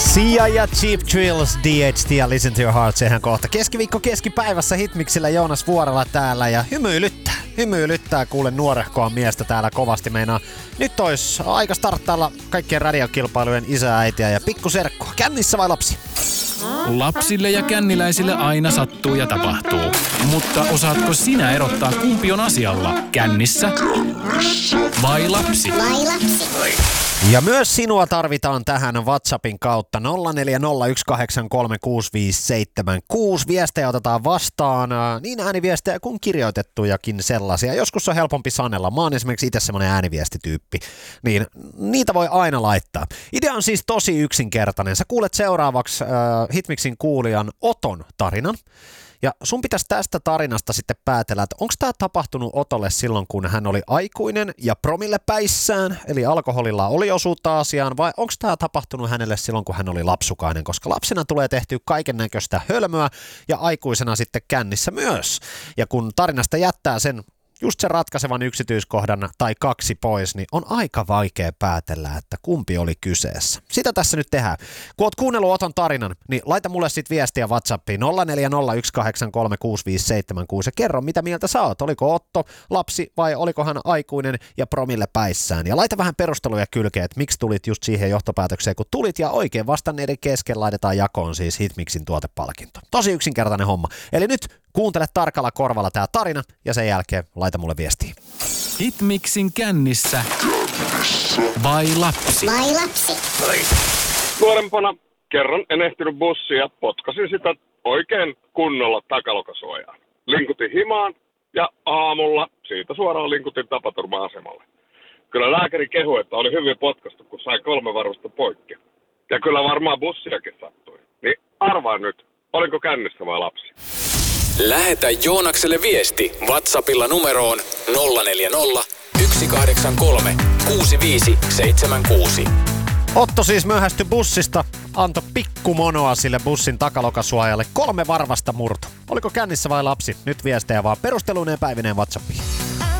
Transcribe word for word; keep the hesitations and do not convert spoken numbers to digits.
Sia ja Cheap Thrills, D H T ja Listen to Your Heart, sehän kohta. Keskiviikko keskipäivässä Hitmixillä Joonas Vuorela täällä ja hymyilyttää. Hymyilyttää kuule nuorehkoa miestä täällä kovasti meinaa. Nyt ois aika starttailla kaikkien radiokilpailujen isää, äitiä ja pikkuserkkua. Kännissä vai lapsi? Lapsille ja känniläisille aina sattuu ja tapahtuu. Mutta osaatko sinä erottaa, kumpi on asialla? Kännissä vai lapsi? Vai lapsi? Ja myös sinua tarvitaan tähän WhatsAppin kautta nolla neljä nolla yksi kahdeksan kolme kuusi viisi seitsemän kuusi. Viestejä otetaan vastaan, niin ääniviestejä kuin kirjoitettujakin sellaisia. Joskus on helpompi sanella. Mä oon esimerkiksi itse semmoinen ääniviestityyppi. Niin niitä voi aina laittaa. Idea on siis tosi yksinkertainen. Sä kuulet seuraavaksi äh, Hitmixin kuulijan Oton tarinan. Ja sun pitäisi tästä tarinasta sitten päätellä, että onko tämä tapahtunut Otolle silloin, kun hän oli aikuinen ja promille päissään, eli alkoholilla oli osuutta asiaan, vai onko tämä tapahtunut hänelle silloin, kun hän oli lapsukainen, koska lapsena tulee tehtyä kaiken näköistä hölmöä ja aikuisena sitten kännissä myös. Ja kun tarinasta jättää sen just sen ratkaisevan yksityiskohdan tai kaksi pois, niin on aika vaikea päätellä, että kumpi oli kyseessä. Sitä tässä nyt tehdään. Kun oot kuunnellut Oton tarinan, niin laita mulle sit viestiä WhatsAppiin nolla neljä nolla yksi kahdeksan kolme kuusi viisi seitsemän kuusi ja kerro, mitä mieltä sä oot. Oliko Otto lapsi vai oliko hän aikuinen ja promille päissään? Ja laita vähän perusteluja kylkeen, että miksi tulit just siihen johtopäätökseen, kun tulit, ja oikein vastanneiden kesken laitetaan jakoon siis Hitmixin tuotepalkinto. Tosi yksinkertainen homma. Eli nyt kuuntele tarkalla korvalla tää tarina ja sen jälkeen laita mulle viestiä. Hitmixin kännissä vai lapsi? Vai lapsi? Nuorempana kerran en ehtinyt bussia ja potkasin sitä oikein kunnolla takalokasuojaan. Linkutin himaan ja aamulla siitä suoraan linkutin tapaturma-asemalle. Kyllä lääkäri kehui, että oli hyvin potkastu, kun sai kolme varvasta poikki. Ja kyllä varmaan bussiakin sattui. Niin arvaa nyt, oliko kännissä vai lapsi? Lähetä Joonakselle viesti WhatsAppilla numeroon nolla neljä nolla yksi kahdeksan kolme kuusi viisi seitsemän kuusi. Otto siis myöhästyi bussista, antoi pikkumonoa sille bussin takalokasuojalle. Kolme varvasta murto. Oliko kännissä vai lapsi? Nyt viestejä vaan perusteluineen päivineen WhatsAppiin.